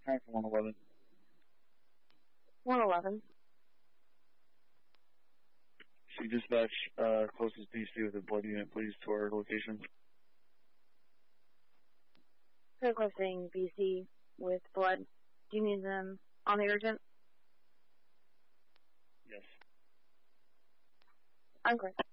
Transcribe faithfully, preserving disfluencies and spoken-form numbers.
Nine for one eleven. one eleven. So you dispatch uh, closest B C with a blood unit, please, to our location. Requesting B C with blood. Do you need them on the urgent? Yes. I'm correct.